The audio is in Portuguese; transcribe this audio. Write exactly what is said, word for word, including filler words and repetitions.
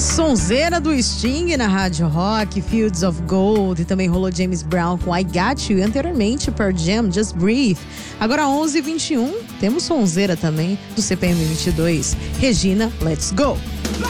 sonzeira do Sting na Rádio Rock, Fields of Gold, e também rolou James Brown com I Got You, e anteriormente Pearl Jam, Just Breathe. Agora onze e vinte e um, temos sonzeira também do C P M vinte e dois, Regina, Let's Go.